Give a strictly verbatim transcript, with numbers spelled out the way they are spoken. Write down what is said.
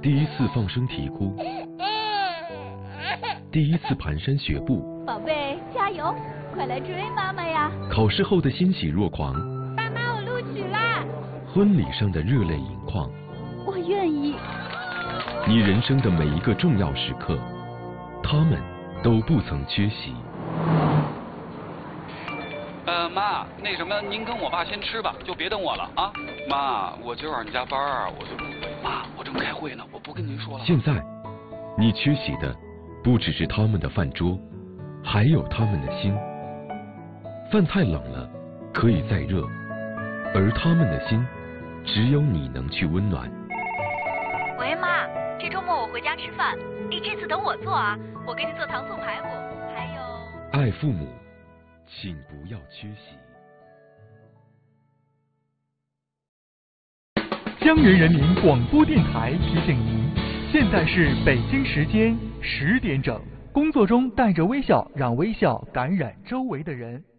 第一次放声啼哭，第一次蹒跚学步， 宝贝，加油，快来追妈妈呀！ 考试后的欣喜若狂， 爸妈，我录取啦！ 婚礼上的热泪盈眶， 我愿意。 你人生的每一个重要时刻，他们都不曾缺席。 呃，妈，那什么，您跟我爸先吃吧，就别等我了啊。妈，我今晚上加班啊，我就不回。妈，我正开会呢，我不跟您说了。 现在，你缺席的不只是他们的饭桌，还有他们的心。饭菜冷了，可以再热，而他们的心，只有你能去温暖。 喂，妈，这周末我回家吃饭，你这次等我做啊，我给你做糖醋排骨，还有…… 爱父母，请不要缺席。 江源人民广播电台提醒您，现在是北京时间十点整。工作中带着微笑，让微笑感染周围的人。